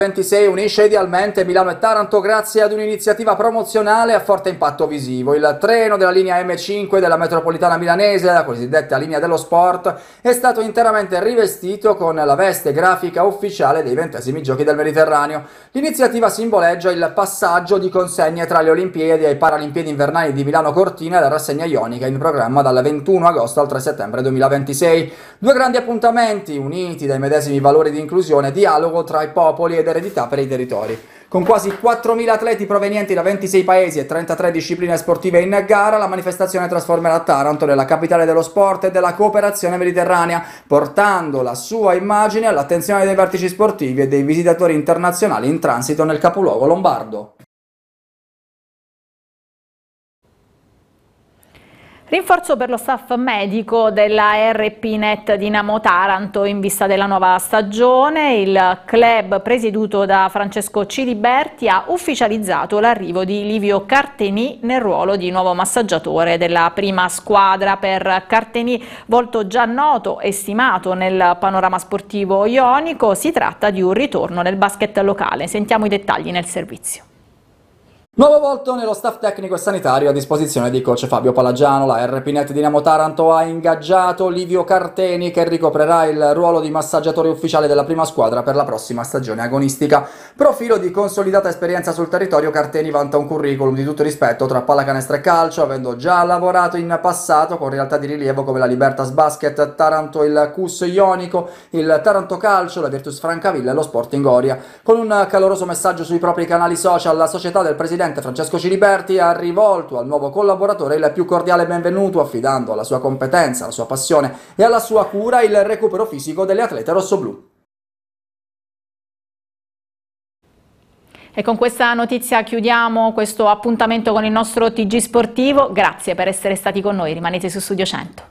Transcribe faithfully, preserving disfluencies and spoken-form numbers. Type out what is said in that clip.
ventisei unisce idealmente Milano e Taranto grazie ad un'iniziativa promozionale a forte impatto visivo. Il treno della linea M cinque della metropolitana milanese, la cosiddetta linea dello sport, è stato interamente rivestito con la veste grafica ufficiale dei ventesimi Giochi del Mediterraneo. L'iniziativa simboleggia il passaggio di consegne tra le Olimpiadi e i Paralimpiadi invernali di Milano Cortina e la rassegna ionica in programma dal ventuno agosto al tre settembre duemilaventisei. Due grandi appuntamenti uniti dai medesimi valori di inclusione e dialogo tra i popoli ed eredità per i territori. Con quasi quattromila atleti provenienti da ventisei paesi e trentatré discipline sportive in gara, la manifestazione trasformerà Taranto nella capitale dello sport e della cooperazione mediterranea, portando la sua immagine all'attenzione dei vertici sportivi e dei visitatori internazionali in transito nel capoluogo lombardo. Rinforzo per lo staff medico della R P Net Dinamo Taranto in vista della nuova stagione. Il club presieduto da Francesco Ciliberti ha ufficializzato l'arrivo di Livio Carteni nel ruolo di nuovo massaggiatore della prima squadra. Per Carteni, volto già noto e stimato nel panorama sportivo ionico, si tratta di un ritorno nel basket locale. Sentiamo i dettagli nel servizio. Nuovo volto nello staff tecnico e sanitario a disposizione di coach Fabio Palagiano. La R P Net Dinamo Taranto ha ingaggiato Livio Carteni, che ricoprirà il ruolo di massaggiatore ufficiale della prima squadra per la prossima stagione agonistica. Profilo di consolidata esperienza sul territorio, Carteni vanta un curriculum di tutto rispetto tra pallacanestro e calcio, avendo già lavorato in passato con realtà di rilievo come la Libertas Basket Taranto, il C U S Ionico, il Taranto Calcio, la Virtus Francavilla e lo Sporting Oria. Con un caloroso messaggio sui propri canali social, la società del presidente Francesco Ciliberti ha rivolto al nuovo collaboratore il più cordiale benvenuto, affidando alla sua competenza, alla sua passione e alla sua cura il recupero fisico delle atlete rossoblù. E con questa notizia chiudiamo questo appuntamento con il nostro T G Sportivo. Grazie per essere stati con noi, rimanete su Studio cento.